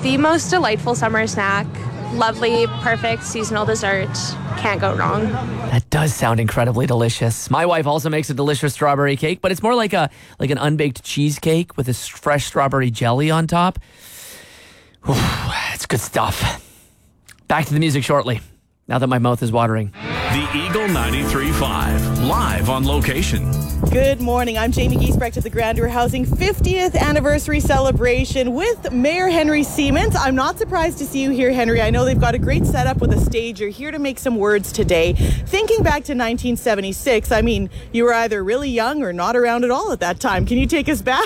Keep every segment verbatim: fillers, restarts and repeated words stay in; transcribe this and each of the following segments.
the most delightful summer snack. Lovely, perfect seasonal dessert. Can't go wrong. That does sound incredibly delicious. My wife also makes a delicious strawberry cake, but it's more like a like an unbaked cheesecake with a s- fresh strawberry jelly on top. Whew, it's good stuff. Back to the music shortly, now that my mouth is watering. The Eagle ninety-three point five, live on location. Good morning. I'm Jamie Giesbrecht at the Grandeur Housing fiftieth anniversary celebration with Mayor Henry Siemens. I'm not surprised to see you here, Henry. I know they've got a great setup with a stage. You're here to make some words today. Thinking back to nineteen seventy-six, I mean, you were either really young or not around at all at that time. Can you take us back?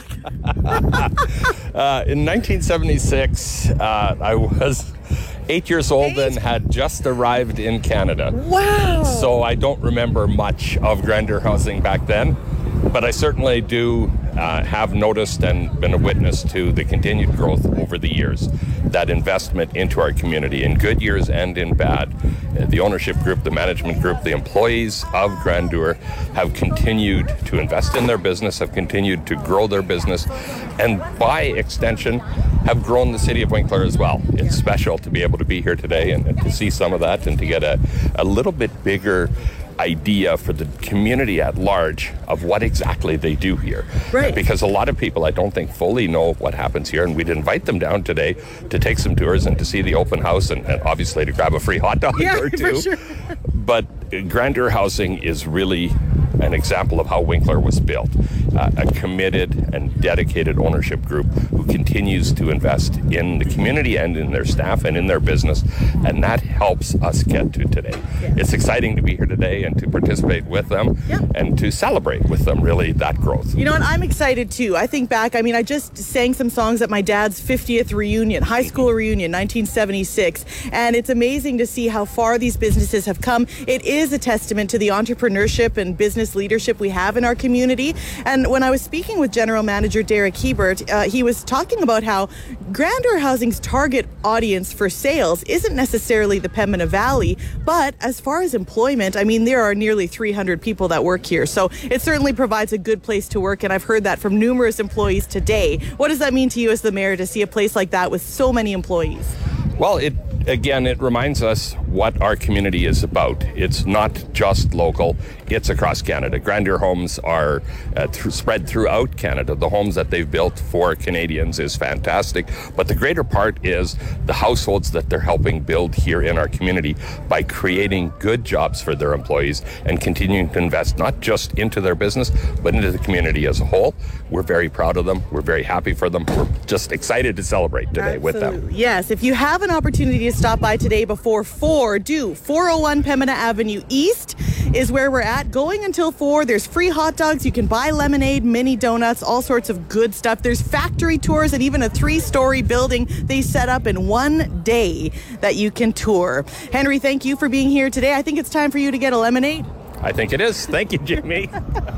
uh, in nineteen seventy-six, uh, I was eight years old and had just arrived in Canada. Wow. So I don't remember much of Grandeur Housing back then, but I certainly do uh, have noticed and been a witness to the continued growth over the years. That investment into our community in good years and in bad. Uh, the ownership group, the management group, the employees of Grandeur have continued to invest in their business, have continued to grow their business, and by extension, have grown the city of Winkler as well. It's special to be able to be here today and, and to see some of that and to get a, a little bit bigger idea for the community at large of what exactly they do here. Right. Because a lot of people, I don't think, fully know what happens here, and we'd invite them down today to take some tours and to see the open house and, and obviously to grab a free hot dog Yeah, or two. for sure. But Grandeur Housing is really an example of how Winkler was built. Uh, a committed and dedicated ownership group who continues to invest in the community and in their staff and in their business, and that helps us get to today. Yeah. It's exciting to be here today and to participate with them Yeah. and to celebrate with them, really, that growth. You know what? I'm excited too. I think back, I mean, I just sang some songs at my dad's fiftieth reunion, high school reunion, nineteen seventy-six. And it's amazing to see how far these businesses have come. It is a testament to the entrepreneurship and business leadership we have in our community. And when I was speaking with General Manager Derek Hebert, uh, he was talking about how Grandeur Housing's target audience for sales isn't necessarily the Pembina Valley, but as far as employment, I mean, there are nearly three hundred people that work here. So it certainly provides a good place to work, and I've heard that from numerous employees today. What does that mean to you as the mayor to see a place like that with so many employees? Well, it again, it reminds us what our community is about. It's not just local, it's across Canada. Grandeur Homes are uh, th- spread throughout Canada. The homes that they've built for Canadians is fantastic, but the greater part is the households that they're helping build here in our community by creating good jobs for their employees and continuing to invest not just into their business, but into the community as a whole. We're very proud of them. We're very happy for them. We're just excited to celebrate today with them. Absolutely. Yes, if you have an opportunity to stop by today before four, do. four oh one Pembina Avenue East is where we're at. Going until four, there's free hot dogs. You can buy lemonade, mini donuts, all sorts of good stuff. There's factory tours and even a three-story building they set up in one day that you can tour. Henry, thank you for being here today. I think it's time for you to get a lemonade. I think it is. Thank you, Jimmy.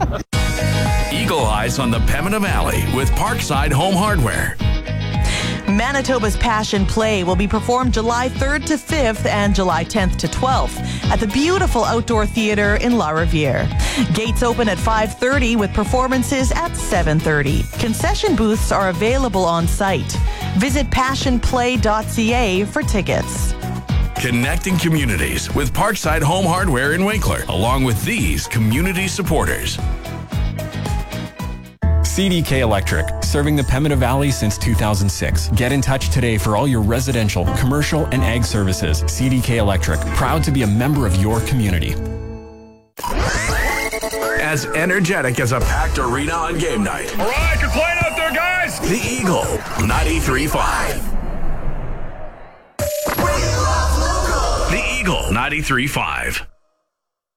Eagle Eyes on the Pembina Valley with Parkside Home Hardware. Manitoba's Passion Play will be performed July third to fifth and July tenth to twelfth at the beautiful outdoor theater in La Riviere. Gates open at five thirty with performances at seven thirty. Concession booths are available on site. Visit passion play dot c a for tickets. Connecting communities with Parkside Home Hardware in Winkler, along with these community supporters. C D K Electric, serving the Pembina Valley since two thousand six. Get in touch today for all your residential, commercial, and ag services. C D K Electric, proud to be a member of your community. As energetic as a packed arena on game night. All right, you're playing out there, guys. The Eagle ninety-three point five. The Eagle ninety-three point five.